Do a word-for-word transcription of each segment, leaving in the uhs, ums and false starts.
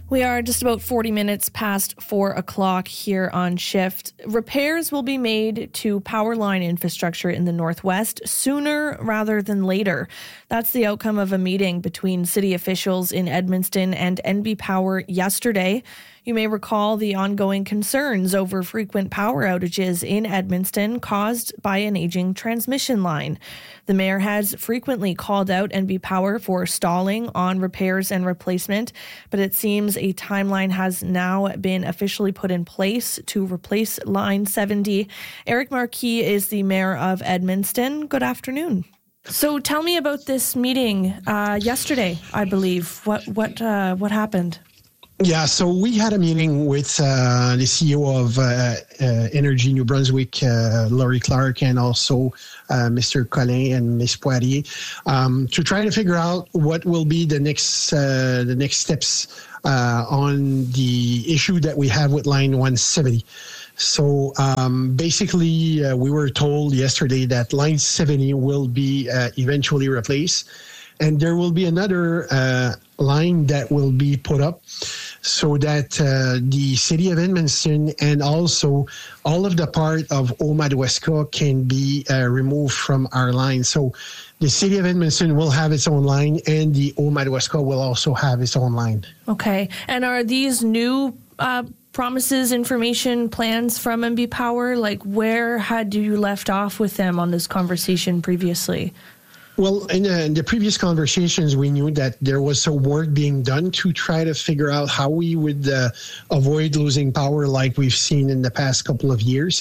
We are just about forty minutes past four o'clock here on Shift. Repairs will be made to power line infrastructure in the Northwest sooner rather than later. That's the outcome of a meeting between city officials in Edmundston and N B Power yesterday. You may recall the ongoing concerns over frequent power outages in Edmundston caused by an aging transmission line. The mayor has frequently called out N B Power for stalling on repairs and replacement, but it seems a timeline has now been officially put in place to replace Line seventy. Eric Marquis is the mayor of Edmundston. Good afternoon. So tell me about this meeting uh, yesterday, I believe. What what uh, what happened? Yeah, so we had a meeting with uh, the C E O of uh, uh, Energy New Brunswick, uh, Laurie Clark, and also uh, Mister Collin and Miz Poirier, um, to try to figure out what will be the next uh, the next steps uh, on the issue that we have with Line one seventy. So um, basically, uh, we were told yesterday that Line seventy will be uh, eventually replaced, and there will be another uh, line that will be put up so that uh, the city of Edmundston and also all of the part of Haut-Madawaska can be uh, removed from our line. So the city of Edmundston will have its own line, and the Haut-Madawaska will also have its own line. Okay. And are these new uh, promises, information, plans from N B Power? Like, where had you left off with them on this conversation previously? Well, in, uh, in the previous conversations, we knew that there was some work being done to try to figure out how we would uh, avoid losing power like we've seen in the past couple of years.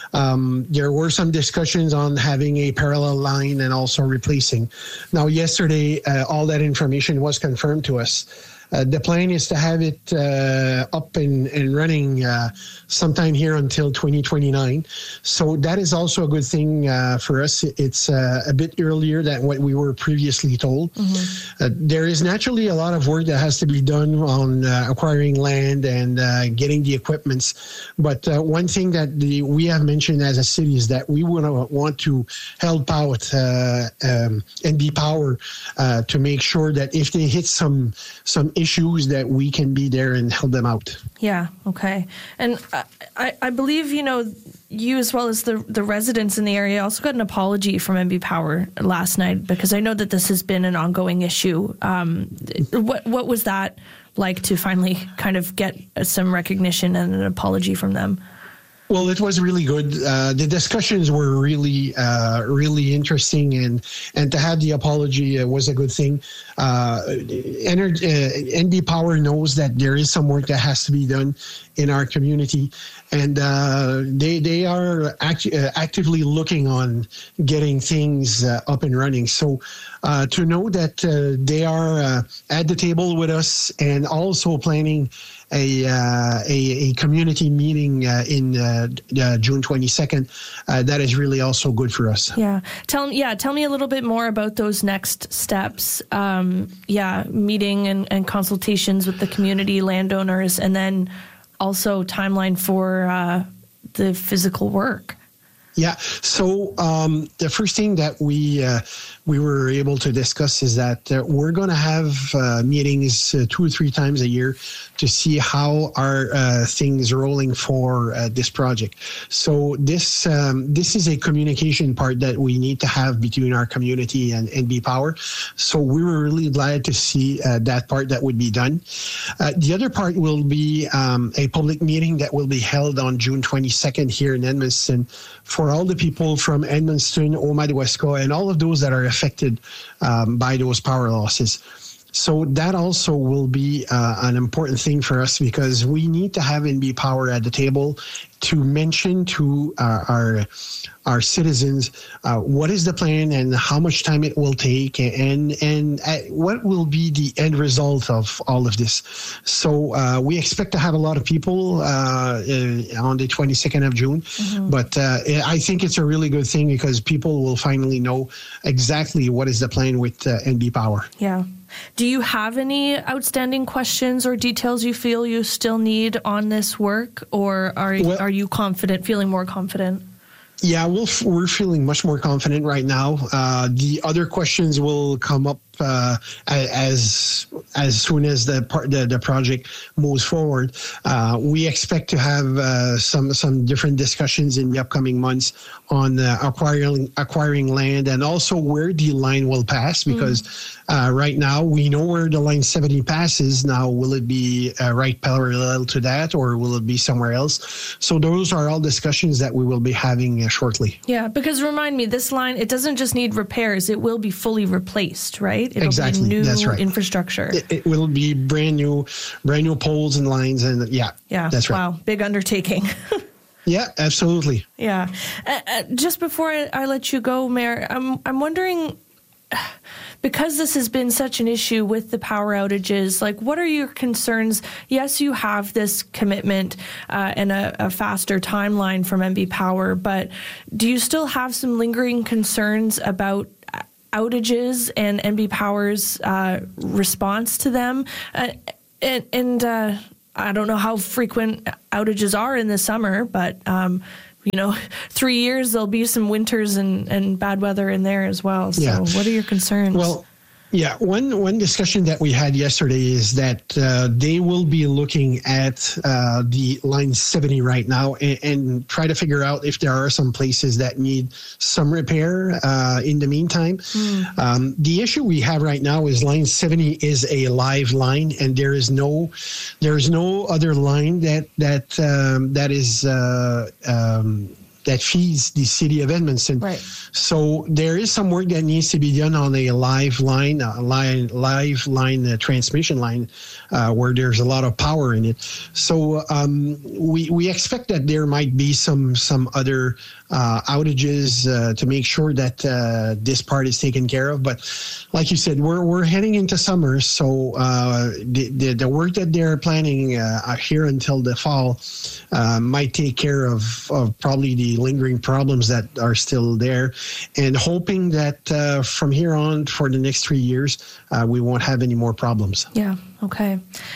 Um, there were some discussions on having a parallel line and also replacing. Now, yesterday, uh, all that information was confirmed to us. Uh, the plan is to have it uh, up and, and running uh, sometime here until twenty twenty-nine. So that is also a good thing uh, for us. It's uh, a bit earlier than what we were previously told. Mm-hmm. Uh, there is naturally a lot of work that has to be done on uh, acquiring land and uh, getting the equipments. But uh, one thing that the, we have mentioned as a city is that we would want to help out uh, um, N B Power uh, to make sure that if they hit some some issues that we can be there and help them out. Yeah, okay. And I, I believe, you know, you as well as the, the residents in the area also got an apology from N B Power last night, because I know that this has been an ongoing issue. Um, what what was that like to finally kind of get some recognition and an apology from them? Well, it was really good. Uh, the discussions were really, uh, really interesting, and and to have the apology uh, was a good thing. Uh, Energy, uh, N B Power knows that there is some work that has to be done in our community, and uh, they they are act, uh, actively looking on getting things uh, up and running. So uh, to know that uh, they are uh, at the table with us and also planning A, uh, a a community meeting uh, in uh, uh, June twenty-second. Uh, that is really also good for us. Yeah, tell yeah, tell me a little bit more about those next steps. Um, yeah, meeting and, and consultations with the community landowners, and then also timeline for uh, the physical work. Yeah. So um, the first thing that we uh, we were able to discuss is that uh, we're going to have uh, meetings uh, two or three times a year to see how our uh, things rolling for uh, this project. So this um, this is a communication part that we need to have between our community and N B Power. So we were really glad to see uh, that part that would be done. Uh, the other part will be um, a public meeting that will be held on June twenty-second here in Edmundston for all the people from Edmundston, Haut-Madawaska, and all of those that are affected um, by those power losses. So that also will be uh, an important thing for us, because we need to have N B Power at the table to mention to uh, our our citizens uh, what is the plan and how much time it will take, and and uh, what will be the end result of all of this. So uh, we expect to have a lot of people uh, uh, on the twenty-second of June, mm-hmm. but uh, I think it's a really good thing, because people will finally know exactly what is the plan with uh, N B Power. Yeah. Do you have any outstanding questions or details you feel you still need on this work, or are well, are you confident, feeling more confident? Yeah, we'll, we're feeling much more confident right now. Uh, the other questions will come up uh, as as soon as the part the, the project moves forward. Uh, we expect to have uh, some some different discussions in the upcoming months on uh, acquiring acquiring land and also where the line will pass, because mm. uh, right now we know where the line seventy passes. Now, will it be uh, right parallel to that, or will it be somewhere else? So those are all discussions that we will be having uh, shortly. Yeah, because remind me, this line, it doesn't just need repairs, it will be fully replaced, right? It'll exactly. be new That's right. infrastructure. It, it will be brand new, brand new poles and lines, and yeah, yeah, that's right. Wow, big undertaking. Yeah, absolutely. Yeah. Uh, uh, just before I, I let you go, Mayor, I'm I'm wondering, because this has been such an issue with the power outages, like, what are your concerns? Yes, you have this commitment uh, and a, a faster timeline from M B Power, but do you still have some lingering concerns about outages and M B Power's uh, response to them? Uh, and and uh, I don't know how frequent outages are in the summer, but um, you know, three years, there'll be some winters and, and bad weather in there as well. So yeah. What are your concerns? Well, yeah, one one discussion that we had yesterday is that uh, they will be looking at uh, the line seventy right now and, and try to figure out if there are some places that need some repair uh, in the meantime. Mm. Um, the issue we have right now is line seventy is a live line, and there is no there is no other line that that um, that is. Uh, um, that feeds the city of Edmundston. Right. So there is some work that needs to be done on a live line, a line live line uh, transmission line, uh, where there's a lot of power in it. So um, we we expect that there might be some some other uh, outages uh, to make sure that uh, this part is taken care of. But like you said, we're we're heading into summer, so uh, the, the the work that they're planning uh, here until the fall uh, might take care of of probably the lingering problems that are still there, and hoping that uh, from here on for the next three years, uh, we won't have any more problems. Yeah. Okay.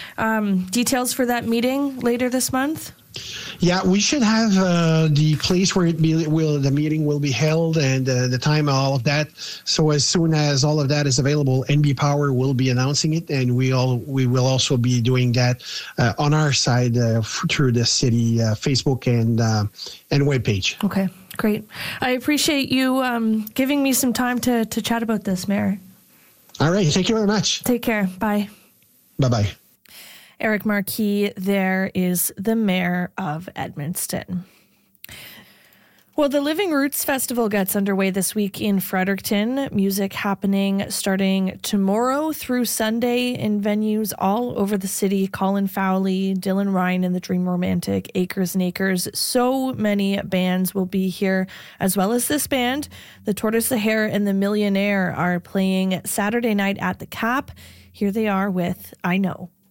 Um, details for that meeting later this month? Yeah, we should have uh, the place where it be, will the meeting will be held and uh, the time, all of that. So as soon as all of that is available, M B Power will be announcing it, and we all we will also be doing that uh, on our side uh, through the city uh, Facebook and uh, and webpage. Okay, great. I appreciate you um, giving me some time to to chat about this, Mayor. All right, thank you very much. Take care. Bye. Bye bye. Eric Marquis there is the mayor of Edmundston. Well, the Living Roots Festival gets underway this week in Fredericton. Music happening starting tomorrow through Sunday in venues all over the city. Colin Fowley, Dylan Ryan and the Dream Romantic, Acres and Acres. So many bands will be here, as well as this band. The Tortoise, the Hare and the Millionaire are playing Saturday night at the Cap. Here they are with I Know.